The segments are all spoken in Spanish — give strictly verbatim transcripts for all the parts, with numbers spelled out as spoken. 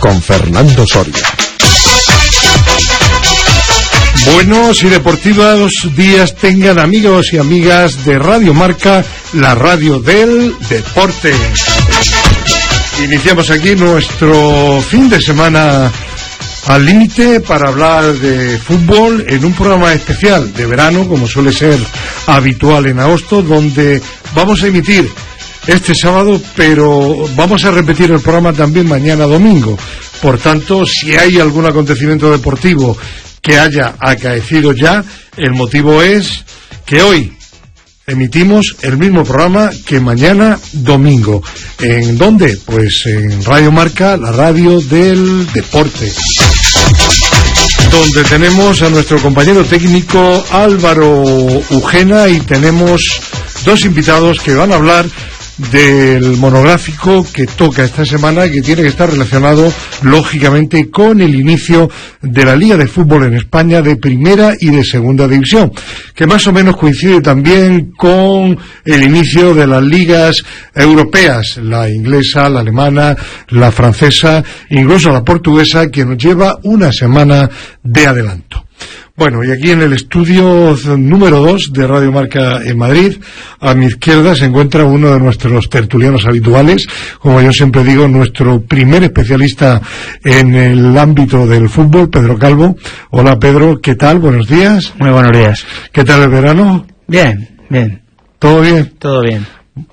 con Fernando Soria. Buenos y deportivos días tengan amigos y amigas de Radio Marca, la radio del deporte. Iniciamos aquí nuestro fin de semana al límite para hablar de fútbol en un programa especial de verano, como suele ser habitual en agosto, donde vamos a emitir este sábado, pero vamos a repetir el programa también mañana domingo. Por tanto, si hay algún acontecimiento deportivo que haya acaecido ya, el motivo es que hoy emitimos el mismo programa que mañana domingo. ¿En dónde? Pues en Radio Marca, la radio del deporte, donde tenemos a nuestro compañero técnico Álvaro Ujena y tenemos dos invitados que van a hablar del monográfico que toca esta semana y que tiene que estar relacionado lógicamente con el inicio de la Liga de Fútbol en España de primera y de segunda división, que más o menos coincide también con el inicio de las ligas europeas, la inglesa, la alemana, la francesa, incluso la portuguesa, que nos lleva una semana de adelanto. Bueno, y aquí en el estudio número dos de Radio Marca en Madrid, a mi izquierda se encuentra uno de nuestros tertulianos habituales, como yo siempre digo, nuestro primer especialista en el ámbito del fútbol, Pedro Calvo. Hola Pedro, ¿qué tal? Buenos días. Muy buenos días. ¿Qué tal el verano? Bien, bien. ¿Todo bien? Todo bien.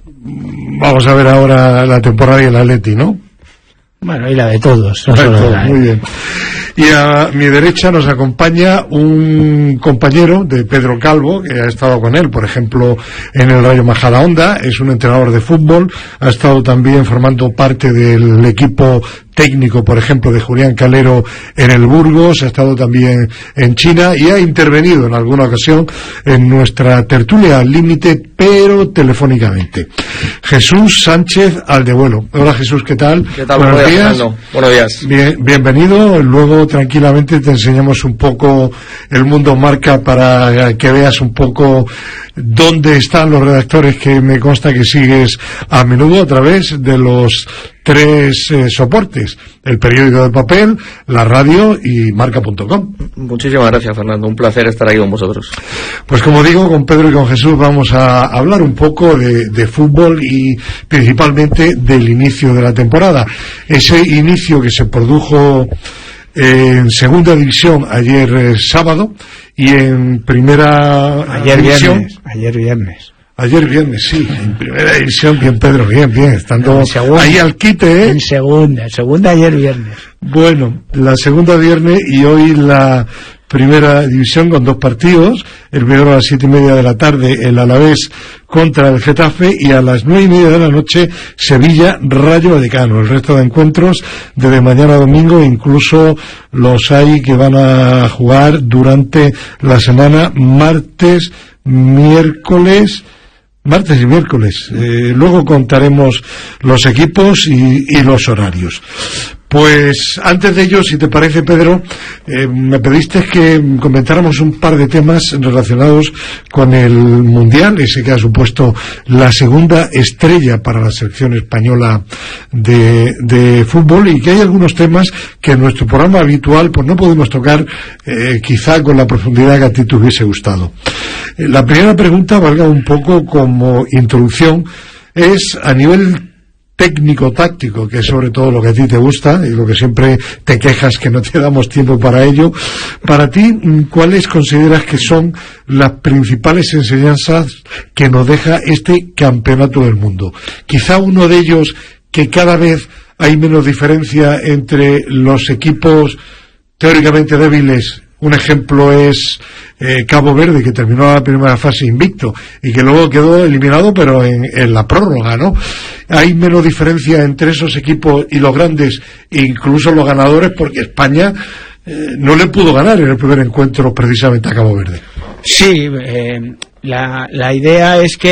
Vamos a ver ahora la temporada y el Atleti, ¿no? Bueno, y la de todos. No la de solo todos, la, muy bien. Y a mi derecha nos acompaña un compañero de Pedro Calvo, que ha estado con él, por ejemplo, en el Rayo Majadahonda, es un entrenador de fútbol, ha estado también formando parte del equipo técnico, por ejemplo, de Julián Calero en el Burgos, ha estado también en China y ha intervenido en alguna ocasión en nuestra tertulia al límite, pero telefónicamente. Jesús Sánchez Aldevuelo. Hola Jesús, ¿qué tal? ¿Qué tal? Buenos, Buenos días. días. Buenos días. Bien, bienvenido. Luego tranquilamente te enseñamos un poco el mundo Marca para que veas un poco dónde están los redactores que me consta que sigues a menudo a través de los tres eh, soportes, el periódico de papel, la radio y marca punto com. Muchísimas gracias, Fernando, un placer estar ahí con vosotros. Pues como digo, con Pedro y con Jesús vamos a hablar un poco de, de fútbol y principalmente del inicio de la temporada, ese inicio que se produjo en segunda división ayer eh, sábado y en primera ayer división viernes, ayer viernes Ayer viernes, sí, en primera división, bien Pedro, bien, bien, estando segunda, ahí al quite, ¿eh? En segunda, en segunda ayer viernes. Bueno, la segunda viernes y hoy la primera división con dos partidos, el primero a las siete y media de la tarde, el Alavés contra el Getafe, y a las nueve y media de la noche, Sevilla Rayo Vallecano. El resto de encuentros desde mañana domingo, incluso los hay que van a jugar durante la semana, martes, miércoles, martes y miércoles. Eh, luego contaremos los equipos y, y los horarios. Pues antes de ello, si te parece, Pedro, eh, me pediste que comentáramos un par de temas relacionados con el Mundial, ese que ha supuesto la segunda estrella para la selección española de, de fútbol, y que hay algunos temas que en nuestro programa habitual pues no podemos tocar eh, quizá con la profundidad que a ti te hubiese gustado. Eh, la primera pregunta, valga un poco como introducción, es a nivel técnico-táctico, que es sobre todo lo que a ti te gusta y lo que siempre te quejas que no te damos tiempo para ello. Para ti, ¿cuáles consideras que son las principales enseñanzas que nos deja este campeonato del mundo? Quizá uno de ellos, que cada vez hay menos diferencia entre los equipos teóricamente débiles. Un ejemplo es eh, Cabo Verde, que terminó la primera fase invicto y que luego quedó eliminado, pero en, en la prórroga, ¿no? Hay menos diferencia entre esos equipos y los grandes, incluso los ganadores, porque España eh, no le pudo ganar en el primer encuentro precisamente a Cabo Verde. Sí, eh, la, la idea es que